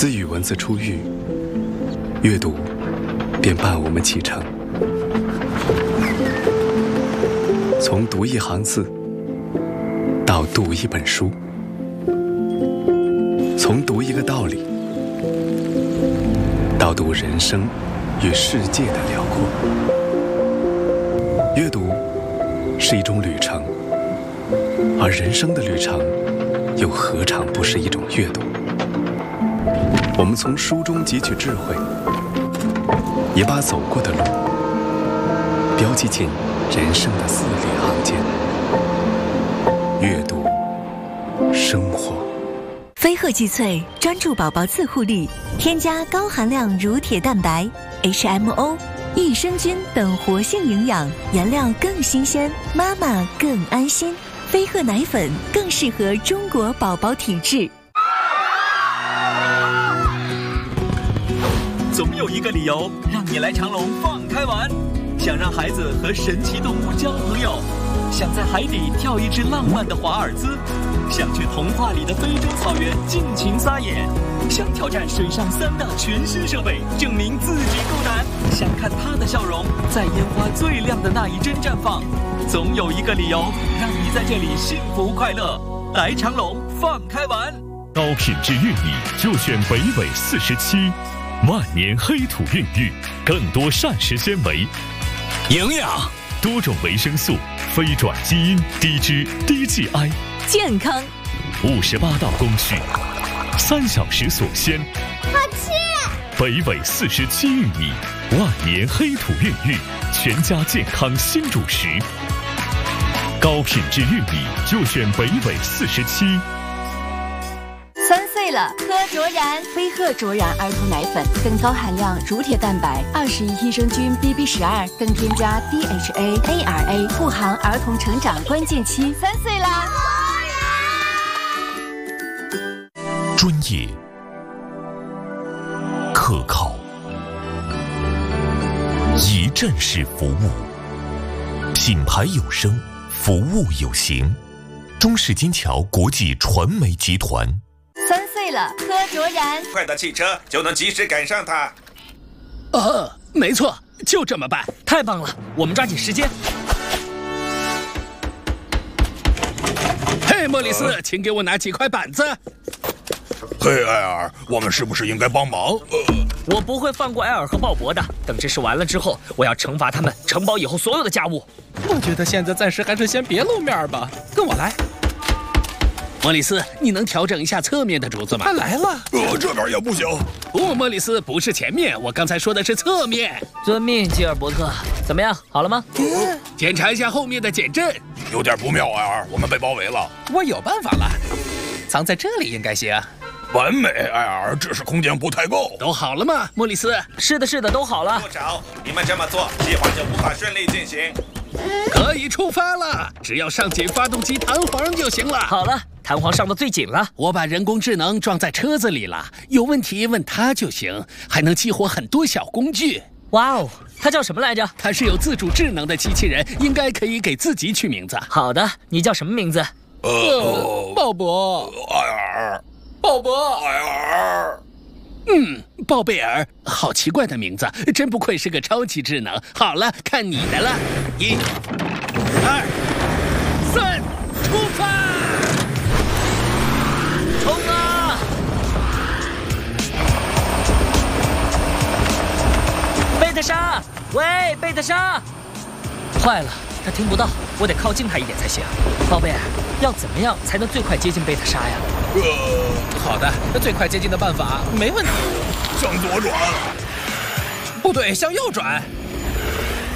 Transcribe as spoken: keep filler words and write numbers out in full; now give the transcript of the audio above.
自语文字出狱，阅读便伴我们启程。从读一行字到读一本书，从读一个道理到读人生与世界的辽阔。阅读是一种旅程，而人生的旅程又何尝不是一种阅读？我们从书中汲取智慧，也把走过的路标记进人生的字里行间。阅读，生活。 飞鹤济萃专注宝宝自护力，添加高含量乳铁蛋白、H M O、益生菌等活性营养，原料更新鲜，妈妈更安心。飞鹤奶粉更适合中国宝宝体质。 总有一个理由让你来长隆放开玩，想让孩子和神奇动物交朋友，想在海底跳一只浪漫的华尔兹，想去童话里的非洲草原尽情撒野，想挑战水上三大全新设备，证明自己够胆，想看他的笑容在烟花最亮的那一帧绽放。总有一个理由让你在这里幸福快乐。来长隆放开玩， 高品质玉米就选北纬四十七。万年黑土孕育，更多膳食纤维、 营养、 多种维生素、非转基因、低脂、低 G I， 健康。 五十八道工序，三小时锁鲜。 好吃！ 北纬四十七玉米，万年黑土孕育，全家健康新主食。高品质玉米就选北纬四十七。 三岁了，喝卓然。飞鹤卓然儿童奶粉，更高含量乳铁蛋白，二十一益生菌 B B 十二，更添加 D H A A R A， 护航儿童成长关键期。三岁啦！ 专业、可靠、一站式服务，品牌有声，服务有形。中式金桥国际传媒集团。 三岁了，喝卓然。 快的汽车就能及时赶上它。 呃，没错，就这么办。 太棒了，我们抓紧时间。 嘿，莫里斯，呃、请给我拿几块板子。 嘿，艾尔，我们是不是应该帮忙？呃， 我不会放过艾尔和鲍勃的。等这事完了之后，我要惩罚他们承包以后所有的家务。 我觉得现在暂时还是先别露面吧。跟我来。莫里斯，你能调整一下侧面的竹子吗？他来了。 呃，这边也不行。 不，莫里斯，不是前面，我刚才说的是侧面。 遵命，吉尔伯特。怎么样，好了吗？ 嗯、检查一下后面的减震。 有点不妙，艾尔，我们被包围了。 我有办法了，藏在这里应该行。 完美，艾尔，只是空间不太够。 都好了吗，莫里斯？ 是的，是的，都好了。 不找，你们这么做，计划就无法顺利进行。 可以出发了，只要上紧发动机弹簧就行了。 好了，弹簧上的最紧了。 我把人工智能装在车子里了，有问题问它就行，还能激活很多小工具。 哇哦，它叫什么来着？ 它是有自主智能的机器人，应该可以给自己取名字。 好的，你叫什么名字？ 呃，鲍勃。 艾尔。 鲍勃。 艾尔。 嗯，鲍贝尔，好奇怪的名字，真不愧是个超级智能。好了，看你的了，一、二、三，出发！ 冲啊！贝特莎，喂，贝特莎！坏了，他听不到，我得靠近他一点才行。宝贝尔，要怎么样才能最快接近贝特莎呀？ 呃，好的，最快接近的办法没问题。 向左转。 不对，向右转。